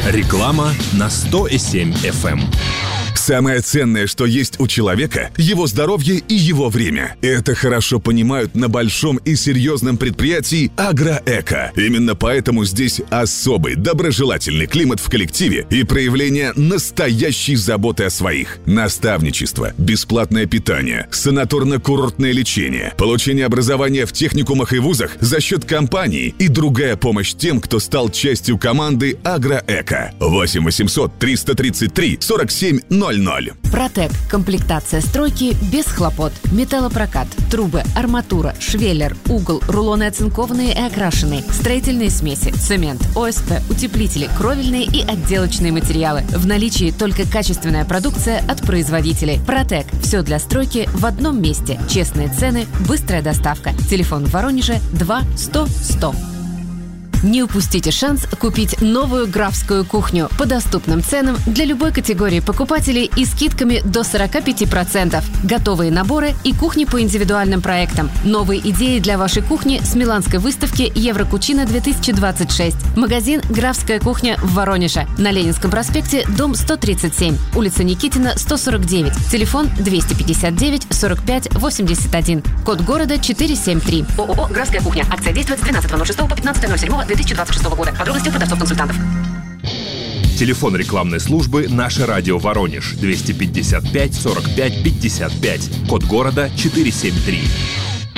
Реклама на 100,7 FM. Самое ценное, что есть у человека – его здоровье и его время. Это хорошо понимают на большом и серьезном предприятии «Агроэко». Именно поэтому здесь особый доброжелательный климат в коллективе и проявление настоящей заботы о своих. Наставничество, бесплатное питание, санаторно-курортное лечение, получение образования в техникумах и вузах за счет компании и другая помощь тем, кто стал частью команды «Агроэко». 8 800 333 47 00. Протек. Комплектация стройки без хлопот. Металлопрокат, трубы, арматура, швеллер, угол, рулоны оцинкованные и окрашенные, строительные смеси, цемент, ОСП, утеплители, кровельные и отделочные материалы. В наличии только качественная продукция от производителей. Протек. Все для стройки в одном месте. Честные цены, быстрая доставка. Телефон в Воронеже 2 100 100. Не упустите шанс купить новую графскую кухню по доступным ценам для любой категории покупателей и скидками до 45%. Готовые наборы и кухни по индивидуальным проектам. Новые идеи для вашей кухни с миланской выставки Еврокучина-2026. Магазин «Графская кухня» в Воронеже. На Ленинском проспекте, дом 137. Улица Никитина, 149. Телефон 259 45 81. Код города 473. ООО «Графская кухня». Акция действует с 12.06 по 15.07. 2026 года. Подробности у продавцов-консультантов. Телефон рекламной службы «Наше радио Воронеж» 255 45 55. Код города 473.